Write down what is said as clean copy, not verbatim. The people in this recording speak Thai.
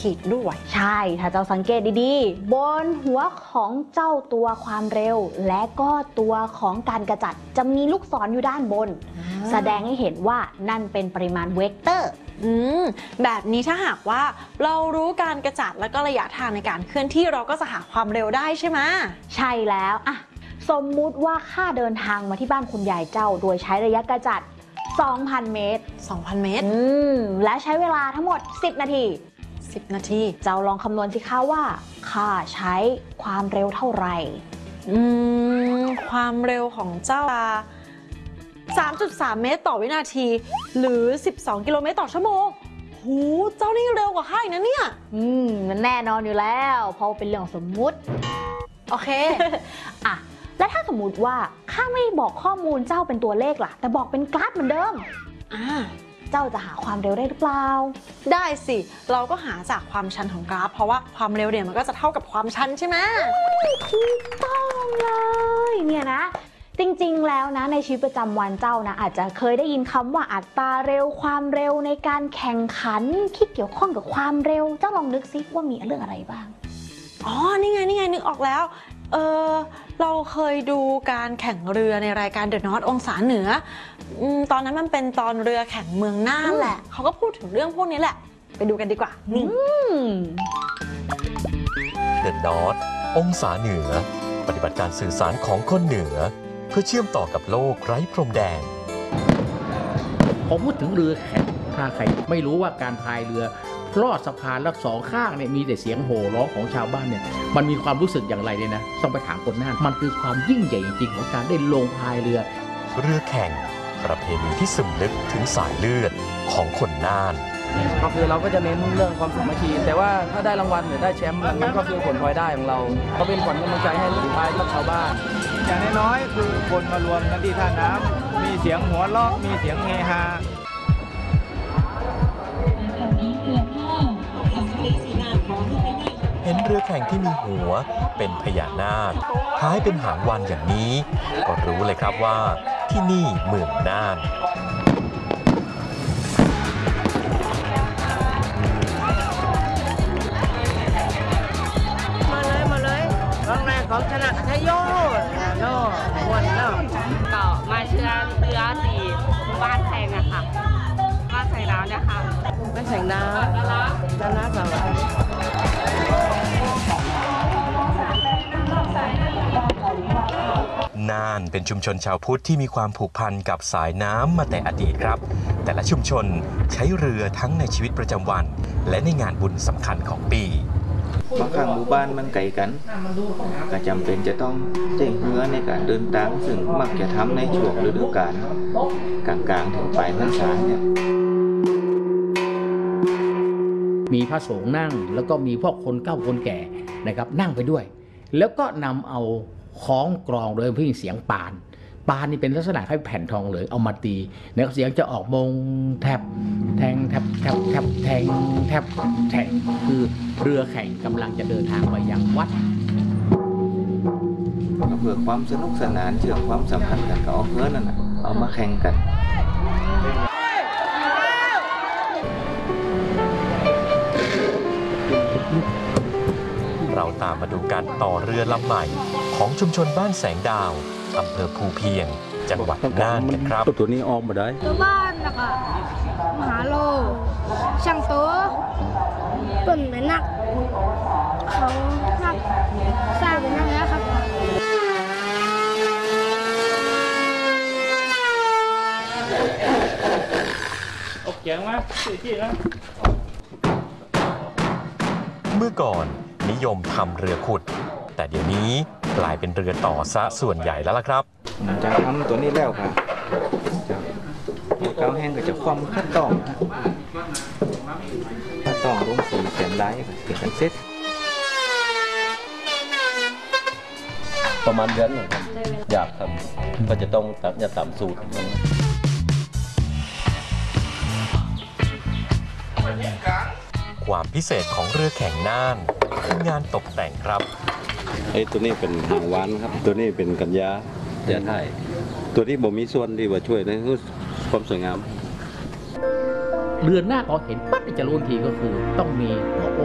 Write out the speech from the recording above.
ขีดด้วยใช่ถ้าเจ้าสังเกตดีๆบนหัวของเจ้าตัวความเร็วและก็ตัวของการกระจัดจะมีลูกศรอยู่ด้านบนแสดงให้เห็นว่านั่นเป็นปริมาณเวกเตอร์แบบนี้ถ้าหากว่าเรารู้การกระจัดและก็ระยะทางในการเคลื่อนที่เราก็จะหาความเร็วได้ใช่ไหมใช่แล้วอะสมมุติว่าค่าเดินทางมาที่บ้านคุณยายเจ้าโดยใช้ระยะกระจัด 2,000 เมตร 2,000 เมตรและใช้เวลาทั้งหมด10 นาที 10 นาทีเจ้าลองคำนวณสิคะว่าค่าใช้ความเร็วเท่าไหร่ความเร็วของเจ้า 3.3 เมตรต่อวินาทีหรือ12 กิโลเมตรต่อชั่วโมงหูเจ้านี่เร็วกว่าข้าอีกนะเนี่ยมันแน่นอนอยู่แล้วเพราะเป็นเรื่องสมมุติโอเคอ่ะและถ้าสมมุติว่าข้าไม่บอกข้อมูลเจ้าเป็นตัวเลขล่ะแต่บอกเป็นกราฟเหมือนเดิมเจ้าจะหาความเร็วได้หรือเปล่าได้สิเราก็หาจากความชันของกราฟเพราะว่าความเร็วเนี่ยมันก็จะเท่ากับความชันใช่ไหมถูกต้องเลยเนี่ยนะจริงๆแล้วนะในชีวิตประจำวันเจ้านะอาจจะเคยได้ยินคำว่าอัตราเร็วความเร็วในการแข่งขันที่เกี่ยวข้องกับความเร็วเจ้าลองนึกซิว่ามีเรื่องอะไรบ้างนี่ไงนึกออกแล้วเราเคยดูการแข่งเรือในรายการ The North องศาเหนือตอนนั้นมันเป็นตอนเรือแข่งเมืองน่านแหละเขาก็พูดถึงเรื่องพวกนี้แหละไปดูกันดีกว่านี่ The North องศาเหนือปฏิบัติการสื่อสารของคนเหนือเพื่อเชื่อมต่อกับโลกไร้พรมแดนพอพูดถึงเรือแข่งถ้าใครไม่รู้ว่าการพายเรือลอดสะพานแล้วสองข้างเนี่ยมีแต่เสียงโห่ร้องของชาวบ้านเนี่ยมันมีความรู้สึกอย่างไรเลยนะต้องไปถามคนน่านมันคือความยิ่งใหญ่จริงๆของการได้ลงพายเรือแข่งประเพณีที่ซึมลึกถึงสายเลือดของคนน่านก็คือเราก็จะเน้นเรื่องความสามัคคีแต่ว่าถ้าได้รางวัลหรือได้แชมป์มันก็คือผลพลอยได้ของเราก็เป็นขวัญกำลังใจให้ลูกพายและชาวบ้านอย่างน้อยๆคือคนมารวมกันที่ท่าน้ำมีเสียงหัวเราะมีเสียงเฮฮาเห็นเรือแข่งที่มีหัวเป็นพญานาคท้ายเป็นหางวานอย่างนี้ก็รู้เลยครับว่าที่นี่เมืองน่านมาเลยร้องแรงของชนะชัยโยโน่วนเนาะก็มาเชื่อเรือสีบ้านแพงอะค่ะบ้านใส่ดาวเนี่ยค่ะบ้านแสงดาวจะน่าสบายน่านเป็นชุมชนชาวพุทธที่มีความผูกพันกับสายน้ำมาแต่อดีตครับแต่ละชุมชนใช้เรือทั้งในชีวิตประจำวันและในงานบุญสำคัญของปีบางครั้งหมู่บ้านมันไกลกันก็จำเป็นจะต้องใช้เรือในการเดินทางซึ่งมักจะทำในช่วงฤดูกาลกลางๆถึงปลายพรรษาเนี่ยมีพระสงฆ์นั่งแล้วก็มีพวกคนเฒ่าคนแก่นะครับนั่งไปด้วยแล้วก็นำเอาคล้องกลองโดยเพิ่งเสียงปานนี่เป็นลักษณะคล้ายแผ่นทองเลยเอามาตีแล้วเสียงจะออกมงแทบแทงแทบแทบแทบแทงแทบแทงคือเรือแข่งกำลังจะเดินทางไปยังวัดเพื่อความสนุกสนานเชื่อมความสัมพันธ์กันกับเพื่อนนั่นเอามาแข่งกันเราตามมาดูการต่อเรือลำใหม่ของชุมชนบ้านแสงดาวอำเภอภูเพียงจังหวัดน่านกันครับตัวนี้ออกมาได้ตัวบ้านแล้วก็มหาโลช่างตัวต้นไม้นักเขานักสร้างเป็นนักแล้วครับโอเคไหมสี่นะเมื่อก่อนนิยมทำเรือขุดแต่เดี๋ยวนี้กลายเป็นเรือต่อซะส่วนใหญ่แล้วล่ะครับจะทำตัวนี้แล้วค่ะเกาแห้งก็จะคว่ำขั้นตอนลงสีเขียนได้เป็นกันเซ็ตประมาณเดือนหนึ่งครับอยากทำก็จะต้องอย่าต่ำสูตรความพิเศษของเรือแข่งน่านคืองานตกแต่งครับตัวนี้เป็นหางวานครับตัวนี้เป็นกัญญาไทยตัวที่บ่มีส่วนที่ว่าช่วยในความสวยงามเรือนหน้าพอเห็นปั๊บจะรู้ทีก็คือต้องมี